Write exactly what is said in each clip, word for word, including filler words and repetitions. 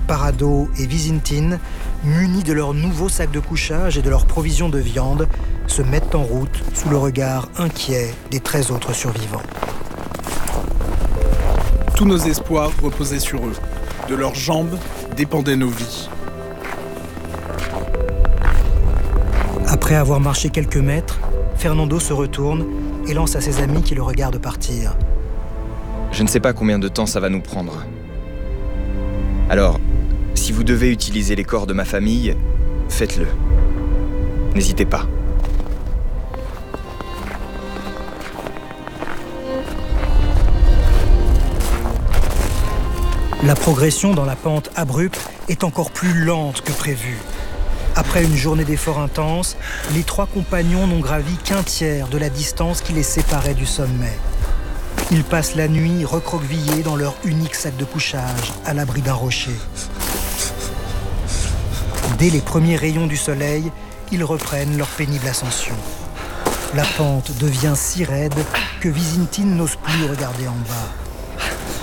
Parado et Visintin, munis de leurs nouveaux sacs de couchage et de leurs provisions de viande, se mettent en route sous le regard inquiet des treize autres survivants. Tous nos espoirs reposaient sur eux. De leurs jambes dépendaient nos vies. Après avoir marché quelques mètres, Fernando se retourne et lance à ses amis qui le regardent partir. Je ne sais pas combien de temps ça va nous prendre. Alors, si vous devez utiliser les corps de ma famille, faites-le. N'hésitez pas. La progression dans la pente abrupte est encore plus lente que prévu. Après une journée d'efforts intenses, les trois compagnons n'ont gravi qu'un tiers de la distance qui les séparait du sommet. Ils passent la nuit recroquevillés dans leur unique sac de couchage, à l'abri d'un rocher. Dès les premiers rayons du soleil, ils reprennent leur pénible ascension. La pente devient si raide que Visintin n'ose plus regarder en bas.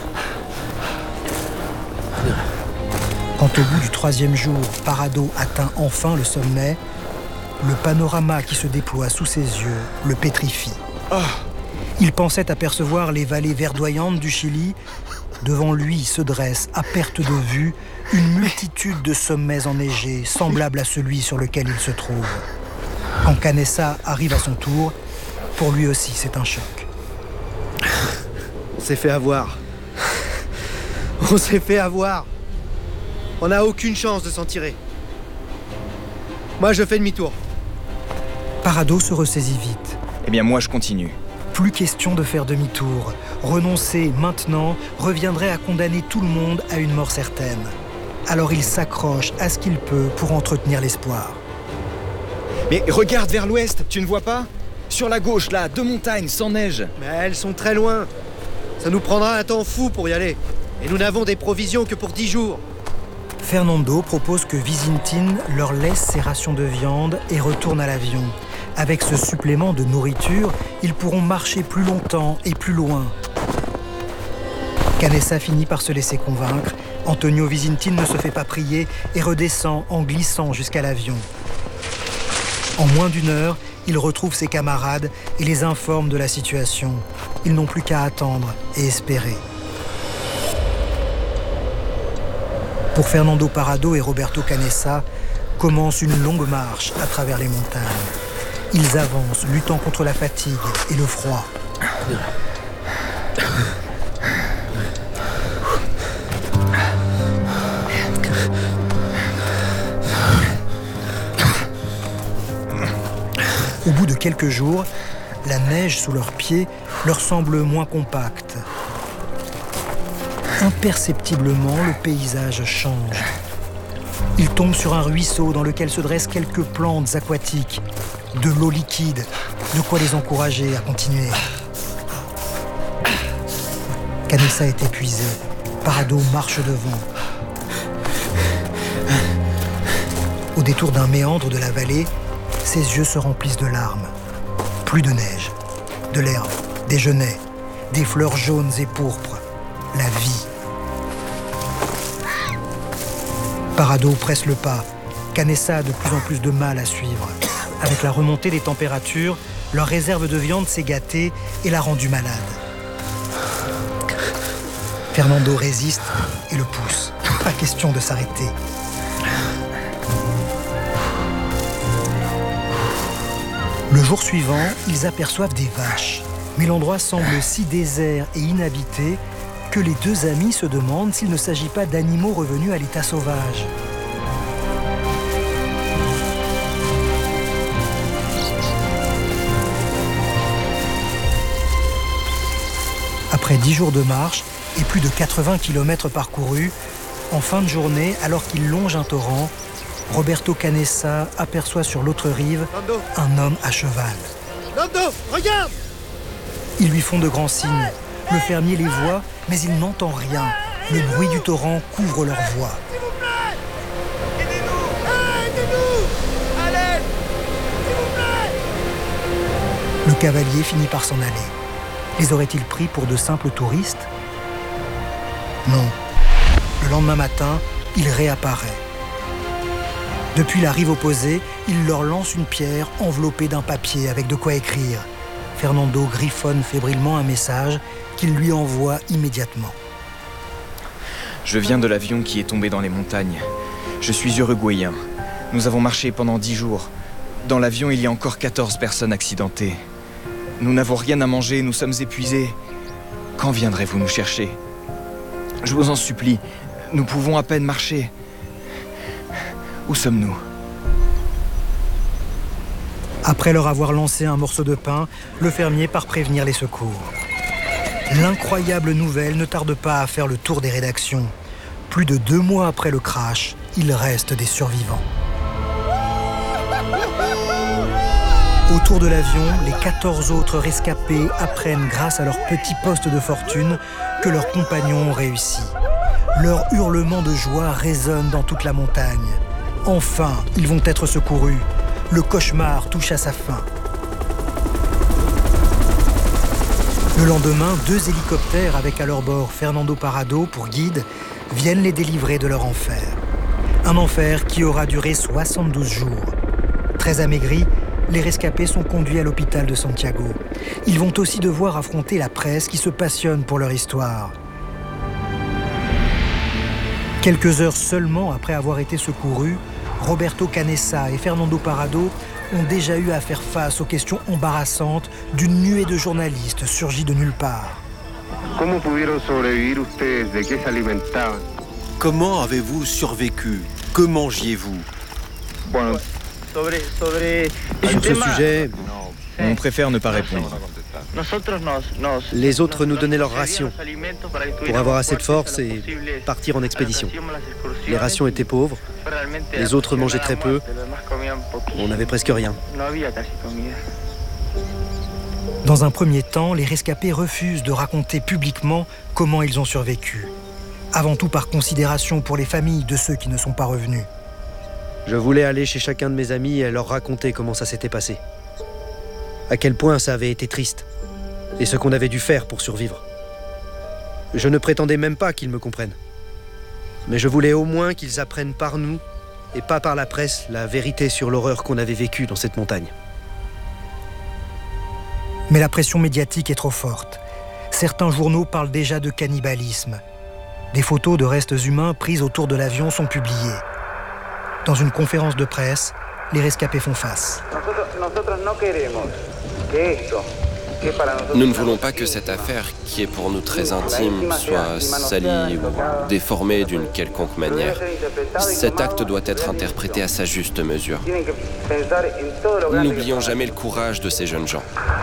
Quand au bout du troisième jour, Parado atteint enfin le sommet, le panorama qui se déploie sous ses yeux le pétrifie. Oh. Il pensait apercevoir les vallées verdoyantes du Chili. Devant lui se dresse, à perte de vue, une multitude de sommets enneigés, semblables à celui sur lequel il se trouve. Quand Canessa arrive à son tour, pour lui aussi c'est un choc. On s'est fait avoir. On s'est fait avoir. On n'a aucune chance de s'en tirer. Moi, je fais demi-tour. Parado se ressaisit vite. Eh bien, moi, je continue. Plus question de faire demi-tour. Renoncer maintenant reviendrait à condamner tout le monde à une mort certaine. Alors il s'accroche à ce qu'il peut pour entretenir l'espoir. Mais regarde vers l'ouest, tu ne vois pas ? Sur la gauche, là, deux montagnes sans neige. Mais elles sont très loin. Ça nous prendra un temps fou pour y aller. Et nous n'avons des provisions que pour dix jours. Fernando propose que Visintin leur laisse ses rations de viande et retourne à l'avion. Avec ce supplément de nourriture, ils pourront marcher plus longtemps et plus loin. Canessa finit par se laisser convaincre. Antonio Visintin ne se fait pas prier et redescend en glissant jusqu'à l'avion. En moins d'une heure, il retrouve ses camarades et les informe de la situation. Ils n'ont plus qu'à attendre et espérer. Pour Fernando Parado et Roberto Canessa, commence une longue marche à travers les montagnes. Ils avancent, luttant contre la fatigue et le froid. Au bout de quelques jours, la neige sous leurs pieds leur semble moins compacte. Imperceptiblement, le paysage change. Ils tombent sur un ruisseau dans lequel se dressent quelques plantes aquatiques, de l'eau liquide, de quoi les encourager à continuer. Canessa est épuisé. Parado marche devant. Au détour d'un méandre de la vallée, ses yeux se remplissent de larmes. Plus de neige, de l'herbe, des genêts, des fleurs jaunes et pourpres. La vie. Parado presse le pas. Canessa a de plus en plus de mal à suivre. Avec la remontée des températures, leur réserve de viande s'est gâtée et l'a rendu malade. Fernando résiste et le pousse. Pas question de s'arrêter. Le jour suivant, ils aperçoivent des vaches. Mais l'endroit semble si désert et inhabité que les deux amis se demandent s'il ne s'agit pas d'animaux revenus à l'état sauvage. Après dix jours de marche et plus de quatre-vingts kilomètres parcourus, en fin de journée, alors qu'ils longent un torrent, Roberto Canessa aperçoit sur l'autre rive Nando. un homme à cheval. Nando, regarde! Ils lui font de grands signes. Le fermier les voit, mais il n'entend rien. Le bruit du torrent couvre leur voix. S'il vous plaît! Aidez-nous! Ah, aidez-nous! À l'aide! S'il vous plaît! Le cavalier finit par s'en aller. Les aurait-il pris pour de simples touristes ? Non. Le lendemain matin, il réapparaît. Depuis la rive opposée, il leur lance une pierre enveloppée d'un papier avec de quoi écrire. Fernando griffonne fébrilement un message qu'il lui envoie immédiatement. Je viens de l'avion qui est tombé dans les montagnes. Je suis uruguayen. Nous avons marché pendant dix jours. Dans l'avion, il y a encore quatorze personnes accidentées. Nous n'avons rien à manger, nous sommes épuisés. Quand viendrez-vous nous chercher? Je vous en supplie, nous pouvons à peine marcher. Où sommes-nous? Après leur avoir lancé un morceau de pain, le fermier part prévenir les secours. L'incroyable nouvelle ne tarde pas à faire le tour des rédactions. Plus de deux mois après le crash, il reste des survivants. Autour de l'avion, les quatorze autres rescapés apprennent grâce à leur petit poste de fortune que leurs compagnons ont réussi. Leurs hurlements de joie résonnent dans toute la montagne. Enfin, ils vont être secourus. Le cauchemar touche à sa fin. Le lendemain, deux hélicoptères avec à leur bord Fernando Parrado pour guide viennent les délivrer de leur enfer. Un enfer qui aura duré soixante-douze jours. Très amaigris, les rescapés sont conduits à l'hôpital de Santiago. Ils vont aussi devoir affronter la presse qui se passionne pour leur histoire. Quelques heures seulement après avoir été secourus, Roberto Canessa et Fernando Parrado ont déjà eu à faire face aux questions embarrassantes d'une nuée de journalistes surgis de nulle part. Comment avez-vous survécu? Que mangiez-vous? Sur ce sujet, On préfère ne pas répondre. les autres nous donnaient leurs rations pour avoir assez de force et partir en expédition. Les rations étaient pauvres, les autres mangeaient très peu, on n'avait presque rien. Dans un premier temps, les rescapés refusent de raconter publiquement comment ils ont survécu. Avant tout par considération pour les familles de ceux qui ne sont pas revenus. Je voulais aller chez chacun de mes amis et leur raconter comment ça s'était passé. À quel point ça avait été triste. Et ce qu'on avait dû faire pour survivre. Je ne prétendais même pas qu'ils me comprennent. Mais je voulais au moins qu'ils apprennent par nous, et pas par la presse, la vérité sur l'horreur qu'on avait vécue dans cette montagne. Mais la pression médiatique est trop forte. Certains journaux parlent déjà de cannibalisme. Des photos de restes humains prises autour de l'avion sont publiées. Dans une conférence de presse, les rescapés font face. Nous ne voulons pas que cette affaire, qui est pour nous très intime, soit salie ou déformée d'une quelconque manière. Cet acte doit être interprété à sa juste mesure. N'oublions jamais le courage de ces jeunes gens.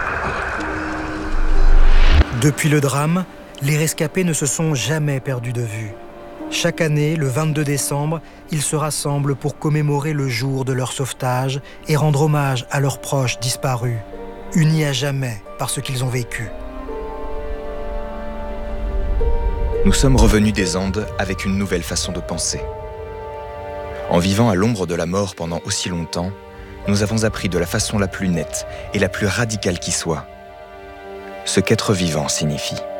Depuis le drame, les rescapés ne se sont jamais perdus de vue. Chaque année, le vingt-deux décembre, ils se rassemblent pour commémorer le jour de leur sauvetage et rendre hommage à leurs proches disparus, unis à jamais par ce qu'ils ont vécu. Nous sommes revenus des Andes avec une nouvelle façon de penser. En vivant à l'ombre de la mort pendant aussi longtemps, nous avons appris de la façon la plus nette et la plus radicale qui soit ce qu'être vivant signifie.